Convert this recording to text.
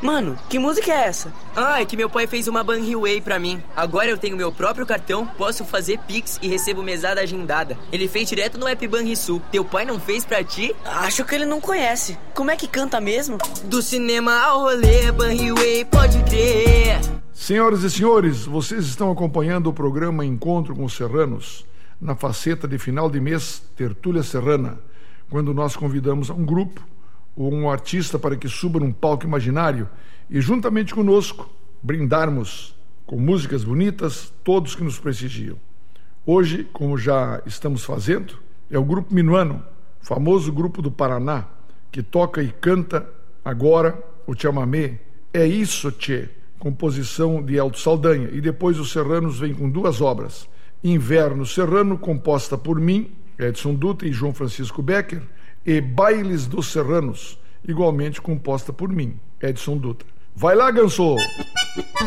Mano, que música é essa? Ah, é que meu pai fez uma Banriway pra mim. Agora eu tenho meu próprio cartão, posso fazer Pix e recebo mesada agendada. Ele fez direto no app Banrisul. Teu pai não fez pra ti? Acho que ele não conhece. Como é que canta mesmo? Do cinema ao rolê, Banriway, pode crer. Senhoras e senhores, vocês estão acompanhando o programa Encontro com os Serranos, na faceta de final de mês Tertúlia Serrana, quando nós convidamos um grupo ou um artista para que suba num palco imaginário e, juntamente conosco, brindarmos com músicas bonitas todos que nos prestigiam. Hoje, como já estamos fazendo, é o Grupo Minuano, famoso grupo do Paraná, que toca e canta agora o chamamé É Isso, Tchê, composição de Elton Saldanha. E depois os Serranos vêm com duas obras: Inverno Serrano, composta por mim, Edson Dutra e João Francisco Becker, e Bailes dos Serranos, igualmente composta por mim, Edson Dutra. Vai lá, Ganso!